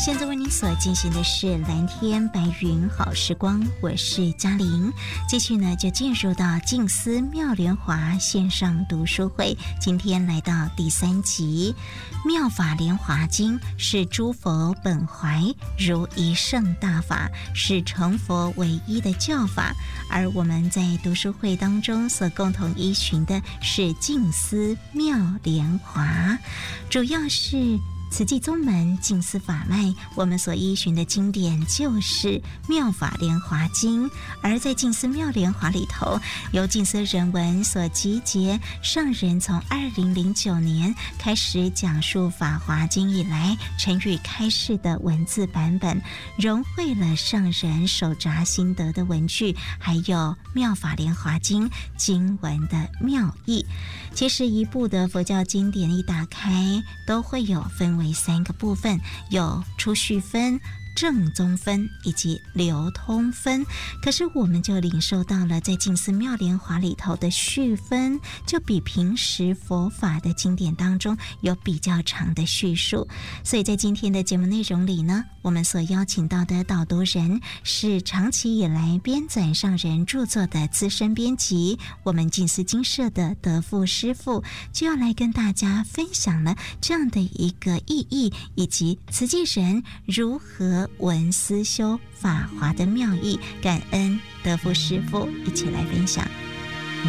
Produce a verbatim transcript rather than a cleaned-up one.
现在为您所进行的是蓝天白云好时光，我是嘉玲。继续呢，就进入到静思妙莲华线上读书会，今天来到第三集。妙法莲华经是诸佛本怀如一圣大法，是成佛唯一的教法，而我们在读书会当中所共同依循的是静思妙莲华，主要是慈济宗门静思法脉，我们所依循的经典就是妙法莲华经，而在静思妙莲华里头，由静思人文所集结，上人从二零零九年开始讲述法华经以来成语开示的文字版本，融汇了上人手札心得的文句，还有妙法莲华经经文的妙义。其实一部的佛教经典一打开，都会有分为三个部分，有出序分、正宗分以及流通分。可是我们就领受到了在静思妙莲华里头的序分，就比平时佛法的经典当中有比较长的叙述。所以在今天的节目内容里呢，我们所邀请到的导读人是长期以来编纂上人著作的资深编辑，我们静思精舍的德富师父，就要来跟大家分享了这样的一个意义，以及慈济人如何闻思修法华的妙义。感恩德富师父一起来分享。